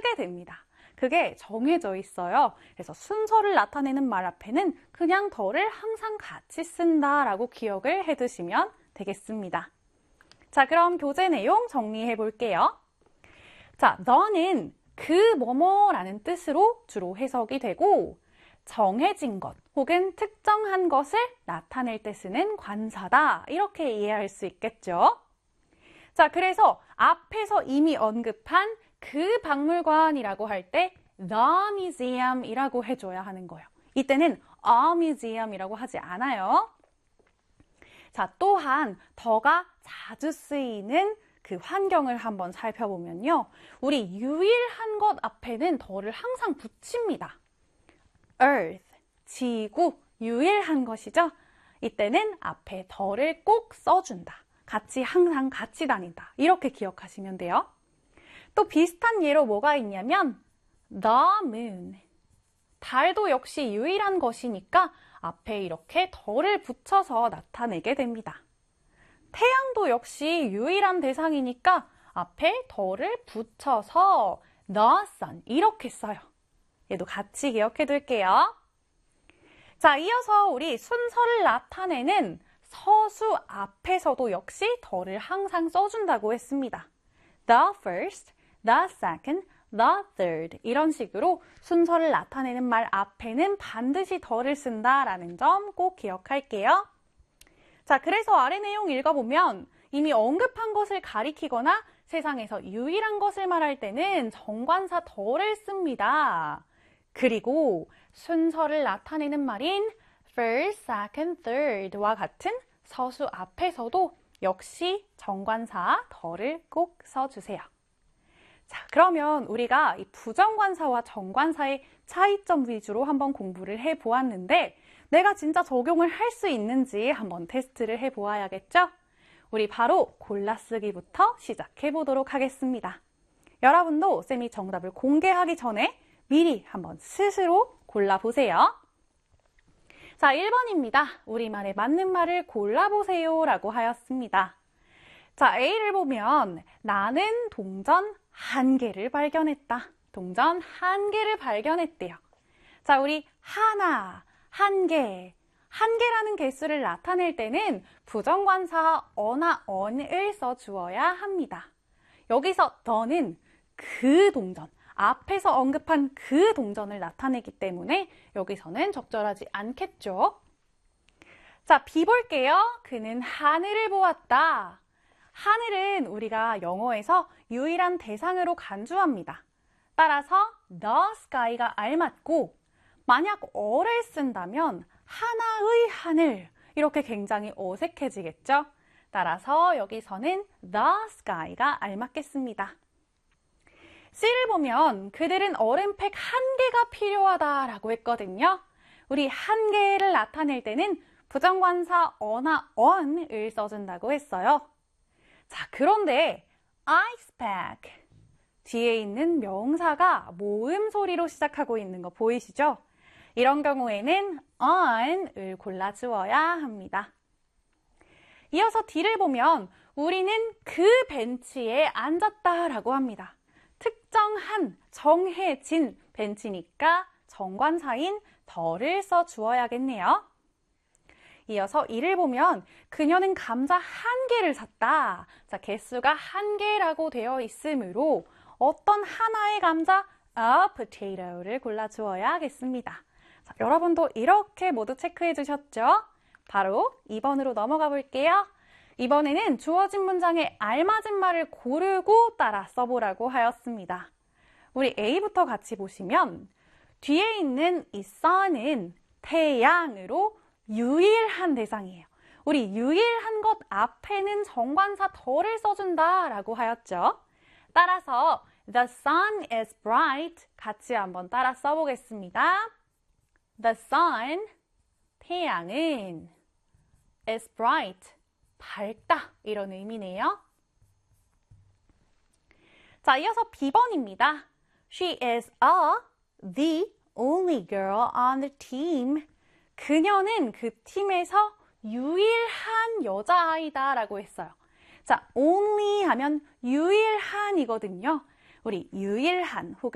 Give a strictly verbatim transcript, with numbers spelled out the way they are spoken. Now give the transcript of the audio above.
쓰게 됩니다. 그게 정해져 있어요. 그래서 순서를 나타내는 말 앞에는 그냥 더를 항상 같이 쓴다라고 기억을 해두시면 되겠습니다. 자, 그럼 교재 내용 정리해 볼게요. 자, the는 그 뭐뭐라는 뜻으로 주로 해석이 되고 정해진 것 혹은 특정한 것을 나타낼 때 쓰는 관사다. 이렇게 이해할 수 있겠죠? 자, 그래서 앞에서 이미 언급한 그 박물관이라고 할 때 the museum이라고 해줘야 하는 거예요. 이때는 a museum이라고 하지 않아요. 자, 또한 더가 자주 쓰이는 그 환경을 한번 살펴보면요. 우리 유일한 것 앞에는 더를 항상 붙입니다. earth, 지구, 유일한 것이죠. 이때는 앞에 더를 꼭 써준다. 같이 항상 같이 다닌다. 이렇게 기억하시면 돼요. 또 비슷한 예로 뭐가 있냐면 the moon, 달도 역시 유일한 것이니까 앞에 이렇게 더를 붙여서 나타내게 됩니다. 태양도 역시 유일한 대상이니까 앞에 더를 붙여서 the sun 이렇게 써요. 얘도 같이 기억해 둘게요. 자, 이어서 우리 순서를 나타내는 서수 앞에서도 역시 더를 항상 써준다고 했습니다. the first, the second, the third 이런 식으로 순서를 나타내는 말 앞에는 반드시 더를 쓴다라는 점 꼭 기억할게요. 자, 그래서 아래 내용 읽어보면 이미 언급한 것을 가리키거나 세상에서 유일한 것을 말할 때는 정관사 더를 씁니다. 그리고 순서를 나타내는 말인 first, second, third와 같은 서수 앞에서도 역시 정관사 더를 꼭 써주세요. 자, 그러면 우리가 이 부정관사와 정관사의 차이점 위주로 한번 공부를 해보았는데 내가 진짜 적용을 할 수 있는지 한번 테스트를 해보아야겠죠? 우리 바로 골라쓰기부터 시작해 보도록 하겠습니다. 여러분도 쌤이 정답을 공개하기 전에 미리 한번 스스로 골라보세요. 자, 일 번입니다. 우리말에 맞는 말을 골라보세요 라고 하였습니다. 자, A를 보면 나는 동전 한 개를 발견했다. 동전 한 개를 발견했대요. 자, 우리 하나, 한 개, 한 개라는 개수를 나타낼 때는 부정관사 어나 언을 써주어야 합니다. 여기서 더는 그 동전, 앞에서 언급한 그 동전을 나타내기 때문에 여기서는 적절하지 않겠죠. 자, B 볼게요. 그는 하늘을 보았다. 하늘은 우리가 영어에서 유일한 대상으로 간주합니다. 따라서 the sky가 알맞고 만약 어를 쓴다면 하나의 하늘 이렇게 굉장히 어색해지겠죠. 따라서 여기서는 the sky가 알맞겠습니다. C를 보면 그들은 얼음팩 한 개가 필요하다라고 했거든요. 우리 한 개를 나타낼 때는 부정관사 어나 on을 써준다고 했어요. 자, 그런데 ice pack 뒤에 있는 명사가 모음 소리로 시작하고 있는 거 보이시죠? 이런 경우에는 on을 골라주어야 합니다. 이어서 D를 보면 우리는 그 벤치에 앉았다라고 합니다. 특정한, 정해진 벤치니까 정관사인 더를 써주어야겠네요. 이어서 이를 보면 그녀는 감자 한 개를 샀다. 자, 개수가 한 개라고 되어 있으므로 어떤 하나의 감자, a potato를 골라주어야겠습니다. 자, 여러분도 이렇게 모두 체크해 주셨죠? 바로 이 번으로 넘어가 볼게요. 이번에는 주어진 문장에 알맞은 말을 고르고 따라 써보라고 하였습니다. 우리 A부터 같이 보시면 뒤에 있는 이 sun은 태양으로 유일한 대상이에요. 우리 유일한 것 앞에는 정관사 더를 써준다 라고 하였죠. 따라서 the sun is bright 같이 한번 따라 써보겠습니다. The sun, 태양은 is bright, 밝다 이런 의미네요. 자, 이어서 B 번입니다. She is a, the only girl on the team. 그녀는 그 팀에서 유일한 여자아이다 라고 했어요. 자, only 하면 유일한이거든요. 우리 유일한 혹은